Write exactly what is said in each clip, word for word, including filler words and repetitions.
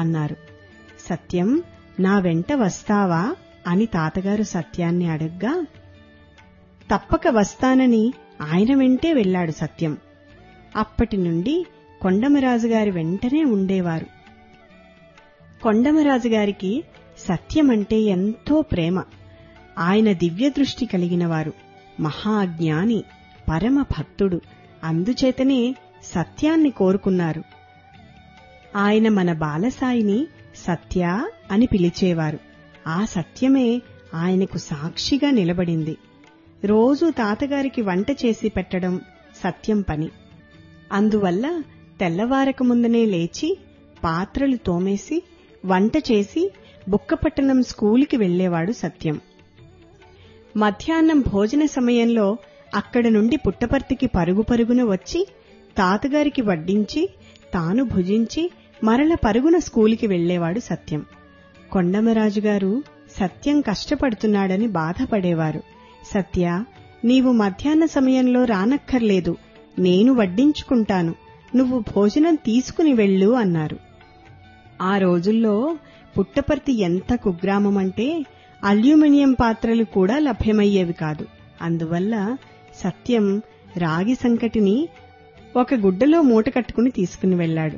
అన్నారు. సత్యం, నా వెంట వస్తావా అని తాతగారు సత్యాన్ని అడగ్గా తప్పక వస్తానని ఆయన వెంటే వెళ్లాడు సత్యం. అప్పటి నుండి కొండమరాజుగారి వెంటనే ఉండేవారు. కొండమరాజుగారికి సత్యమంటే ఎంతో ప్రేమ. ఆయన దివ్య దృష్టి కలిగినవారు, మహాజ్ఞాని, పరమ భక్తుడు. అందుచేతనే సత్యాన్ని కోరుకున్నారు. ఆయన మన బాలసాయిని సత్య అని పిలిచేవారు. ఆ సత్యమే ఆయనకు సాక్షిగా నిలబడింది. రోజూ తాతగారికి వంట చేసి పెట్టడం సత్యం పని. అందువల్ల తెల్లవారక ముందనే లేచి పాత్రలు తోమేసి వంట చేసి బుక్కపట్టణం స్కూలుకి వెళ్లేవాడు సత్యం. మధ్యాహ్నం భోజన సమయంలో అక్కడ నుండి పుట్టపర్తికి పరుగు పరుగున వచ్చి తాతగారికి వడ్డించి తాను భుజించి మరల పరుగున స్కూలుకి వెళ్లేవాడు సత్యం. కొండమరాజుగారు సత్యం కష్టపడుతున్నాడని బాధపడేవారు. సత్య, నీవు మధ్యాహ్న సమయంలో రానక్కర్లేదు, నేను వడ్డించుకుంటాను, నువ్వు భోజనం తీసుకుని వెళ్ళు అన్నారు. ఆ రోజుల్లో పుట్టపర్తి ఎంత కుగ్రామమంటే అల్యూమినియం పాత్రలు కూడా లభ్యమయ్యేవి కాదు. అందువల్ల సత్యం రాగి సంకటిని ఒక గుడ్డలో మూట కట్టుకుని తీసుకుని వెళ్లాడు.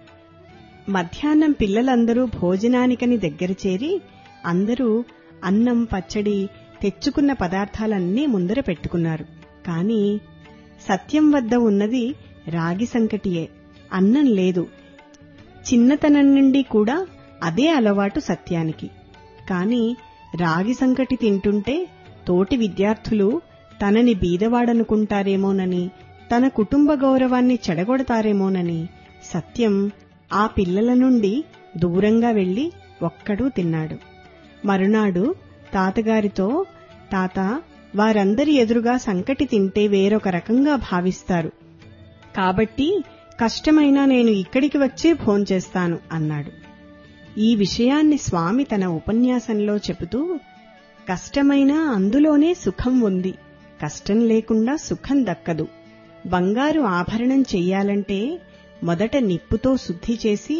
మధ్యాహ్నం పిల్లలందరూ భోజనానికని దగ్గర చేరి అందరూ అన్నం, పచ్చడి, తెచ్చుకున్న పదార్థాలన్నీ ముందర పెట్టుకున్నారు. కాని సత్యం వద్ద ఉన్నది రాగి సంకటియే, అన్నం లేదు. చిన్నతనం నుండి కూడా అదే అలవాటు సత్యానికి. కాని రాగి సంకటి తింటుంటే తోటి విద్యార్థులు తనని బీదవాడనుకుంటారేమోనని, తన కుటుంబ గౌరవాన్ని చెడగొడతారేమోనని సత్యం ఆ పిల్లల నుండి దూరంగా వెళ్లి ఒక్కడూ తిన్నాడు. మరునాడు తాతగారితో, తాత, వారందరి ఎదురుగా సంకటి తింటే వేరొక రకంగా భావిస్తారు, కాబట్టి కష్టమైనా నేను ఇక్కడికి వచ్చే భోంచేస్తాను అన్నాడు. ఈ విషయాన్ని స్వామి తన ఉపన్యాసంలో చెబుతూ, కష్టమైనా అందులోనే సుఖం ఉంది, కష్టం లేకుండా సుఖం దక్కదు. బంగారు ఆభరణం చెయ్యాలంటే మొదట నిప్పుతో శుద్ధి చేసి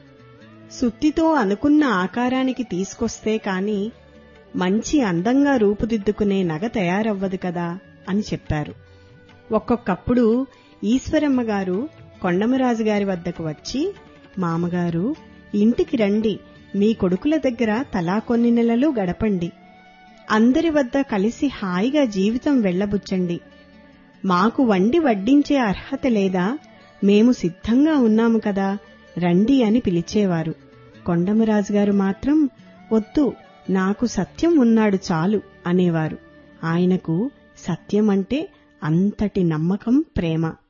సుత్తితో అనుకున్న ఆకారానికి తీసుకొస్తే కాని మంచి అందంగా రూపుదిద్దుకునే నగ తయారవ్వదు కదా అని చెప్పారు. ఒక్కొక్కప్పుడు ఈశ్వరమ్మగారు కొండమరాజుగారి వద్దకు వచ్చి, మామగారు, ఇంటికి రండి, మీ కొడుకుల దగ్గర తలా కొన్ని నెలలు గడపండి, అందరి వద్ద కలిసి హాయిగా జీవితం వెళ్లబుచ్చండి, మాకు వండి వడ్డించే అర్హత లేదా, మేము సిద్ధంగా ఉన్నాము కదా, రండి అని పిలిచేవారు. కొండమరాజుగారు మాత్రం వద్దు, నాకు సత్యం ఉన్నాడు చాలు అనేవారు. ఆయనకు సత్యమంటే అంతటి నమ్మకం, ప్రేమ.